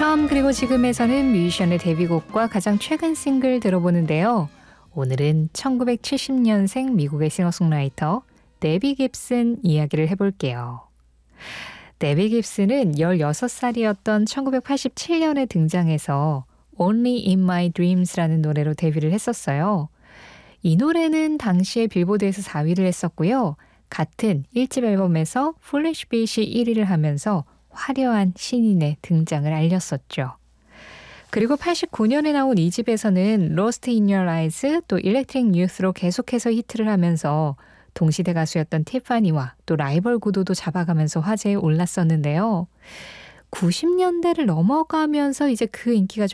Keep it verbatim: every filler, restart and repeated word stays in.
처음 그리고 지금에서는 뮤지션의 데뷔곡과 가장 최근 싱글 들어보는데요. 오늘은 천구백칠십 년생 미국의 싱어송라이터 데비 깁슨 이야기를 해볼게요. 데비 깁슨은 열여섯 살이었던 천구백팔십칠 년에 등장해서 Only in My Dreams라는 노래로 데뷔를 했었어요. 이 노래는 당시에 빌보드에서 사 위를 했었고요. 같은 일 집 앨범에서 Foolish Beat이 일 위를 하면서 화려한 신인의 등장을 알렸었죠. 그리고 팔십구 년에 나온 이 집에서는 Lost in Your Eyes 또 Electric Youth로 계속해서 히트를 하면서 동시대 가수였던 티파니와 또 라이벌 구도도 잡아가면서 화제에 올랐었는데요. 구십 년대를 넘어가면서 이제 그 인기가 좀